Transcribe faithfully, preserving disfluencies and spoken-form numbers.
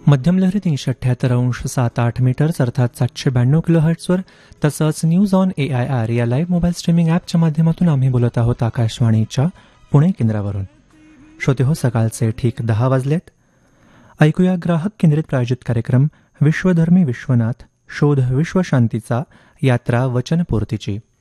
मध्यम लहरी तीनशे अठ्ठ्याहत्तर अंश सात आठ मीटर्स अर्थात सातशे ब्याण्णव किलो हर्ट्सवर तसंच news on A I R या लाईव्ह मोबाईल स्ट्रीमिंग ॲपच्या माध्यमातून आम्ही बोलत आहोत आकाशवाणीच्या पुणे केंद्रावरून. श्रोते हो, सकाळचे ठीक दहा वाजलेत. ऐकूया ग्राहक केंद्रित प्रायोजित कार्यक्रम विश्वधर्मी विश्वनाथ शोध विश्वशांतीचा यात्रा वचनपूर्तीची.